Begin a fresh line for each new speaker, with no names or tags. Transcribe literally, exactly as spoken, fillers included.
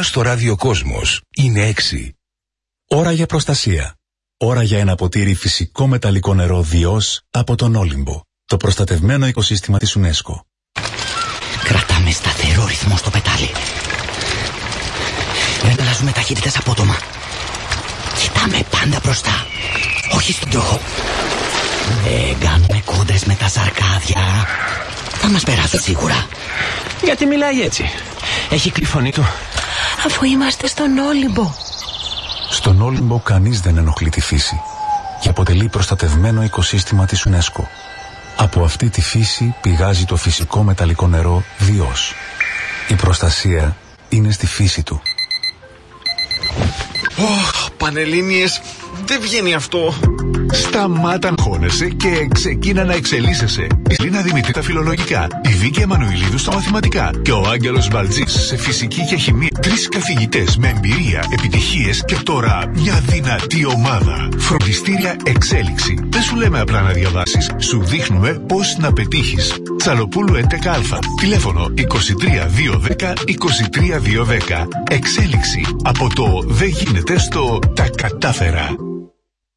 ώρα στο ραδιοκόσμος είναι έξι.
Ώρα για προστασία. Ώρα για ένα ποτήρι φυσικό μεταλλικό νερό Διός από τον Όλυμπο, το προστατευμένο οικοσύστημα της UNESCO.
Κρατάμε σταθερό ρυθμό στο πετάλι. Δεν αλλάζουμε ταχύτητες απότομα. Κοιτάμε πάντα μπροστά, όχι στον τροχό. Δεν κάνουμε κόντρες με τα σαρκάδια. Θα μας περάσουν σίγουρα.
Γιατί μιλάει έτσι? Έχει κλειφωνή του.
Αφού είμαστε στον Όλυμπο.
Στον Όλυμπο κανείς δεν ενοχλεί τη φύση και αποτελεί προστατευμένο οικοσύστημα της UNESCO. Από αυτή τη φύση πηγάζει το φυσικό μεταλλικό νερό Διός. Η προστασία είναι στη φύση του.
Oh, Πανελλήνιες, δεν βγαίνει αυτό.
Σταμάτα να χώνεσαι και ξεκίνα να εξελίσσεσαι. Η Λίνα Δημητρή τα φιλολογικά, η Βίκη Εμμανουηλίδου στα μαθηματικά και ο Άγγελος Μπαλτζής σε φυσική και χημεία. Τρεις καθηγητές με εμπειρία, επιτυχίες και τώρα μια δυνατή ομάδα. Φροντιστήρια Εξέλιξη. Δεν σου λέμε απλά να διαβάσεις, σου δείχνουμε πώς να πετύχεις. Τσαλοπούλου έντεκα α. Τηλέφωνο είκοσι τρία διακόσια δέκα είκοσι τρία διακόσια δέκα. Εξέλιξη. Από το δεν γίνεται στο τα κατάφερα.